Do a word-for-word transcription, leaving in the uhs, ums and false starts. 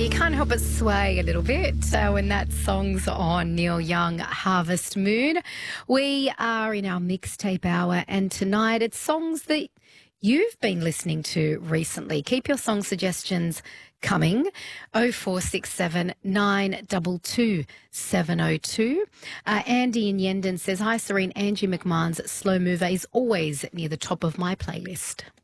you can't help but sway a little bit uh, when that song's on. Neil Young, Harvest Moon. We are in our mixtape hour, and tonight it's songs that you've been listening to recently. Keep your song suggestions coming. oh four six seven, nine two two, seven oh two. Uh, Andy in Yendon says, hi Serene, Angie McMahon's Slow Mover is always near the top of my playlist.